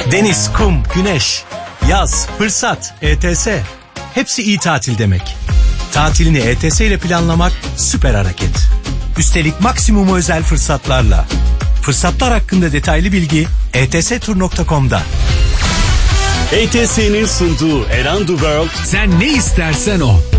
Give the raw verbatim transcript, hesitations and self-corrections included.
Deniz, kum, güneş, yaz, fırsat, E T S. Hepsi iyi tatil demek. Tatilini E T S ile planlamak süper hareket. Üstelik maksimum özel fırsatlarla. Fırsatlar hakkında detaylı bilgi e t s tur nokta com'da. E T S'nin sunduğu Around the World. Sen ne istersen o.